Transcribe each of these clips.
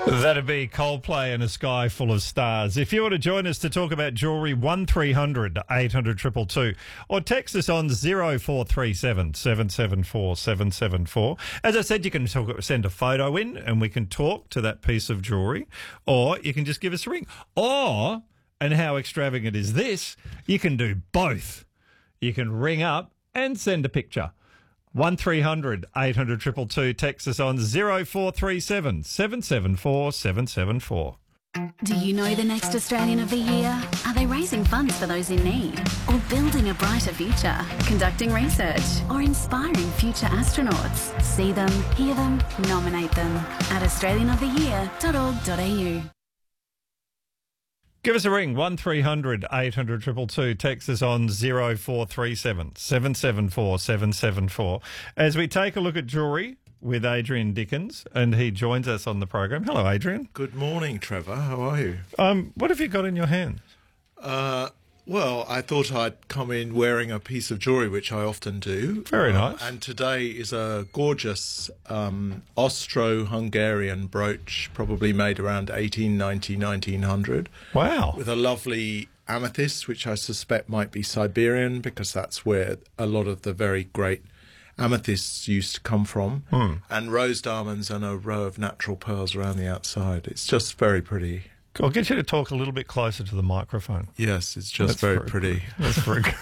That'd be Coldplay and a sky full of stars. If you want to join us to talk about jewellery, 1300 800 222, or text us on 0437 774 774. As I said, you can send a photo in and we can talk to that piece of jewellery, or you can just give us a ring. Or, and how extravagant is this, you can do both. You can ring up and send a picture. 1300 800 222. Text us on 0437 774 774. Do you know the next Australian of the Year? Are they raising funds for those in need? Or building a brighter future? Conducting research? Or inspiring future astronauts? See them, hear them, nominate them at australianoftheyear.org.au. Give us a ring, 1300 800 222. Text us on 0437 774 774. As we take a look at jewellery with Adrian Dickens, and he joins us on the program. Hello, Adrian. Good morning, Trevor. How are you? What have you got in your hand? Well, I thought I'd come in wearing a piece of jewellery, which I often do. Very nice. And today is a gorgeous Austro-Hungarian brooch, probably made around 1890, 1900. Wow. With a lovely amethyst, which I suspect might be Siberian, because that's where a lot of the very great amethysts used to come from. And rose diamonds and a row of natural pearls around the outside. It's just very pretty. I'll get you to talk a little bit closer to the microphone. Yes, it's just very pretty. That's very good.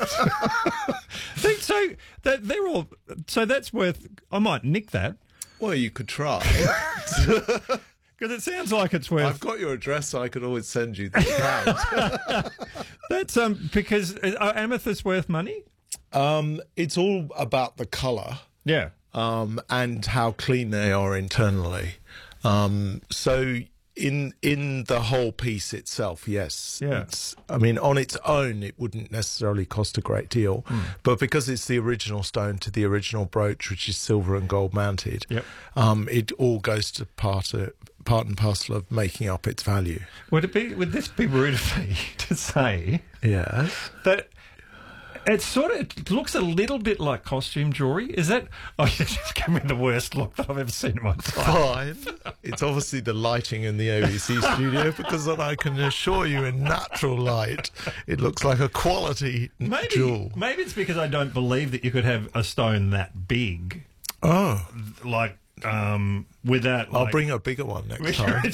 So that's worth. I might nick that. Well, you could try. Because it sounds like it's worth. I've got your address, so I could always send you the account. That's because are amethysts worth money? It's all about the colour. Yeah. And how clean they are internally. So in the whole piece itself, yes. Yeah. I mean, on its own, it wouldn't necessarily cost a great deal. But because it's the original stone to the original brooch, which is silver and gold mounted, it all goes to part and parcel of making up its value. Would this be rude of me to say? Yes. That it looks a little bit like costume jewellery. Is that? Oh, you just gave me the worst look that I've ever seen in my life. Fine. It's obviously the lighting in the ABC studio, because then I can assure you in natural light it looks like a quality jewel. Maybe it's because I don't believe that you could have a stone that big. Oh. Without... I'll bring a bigger one next time.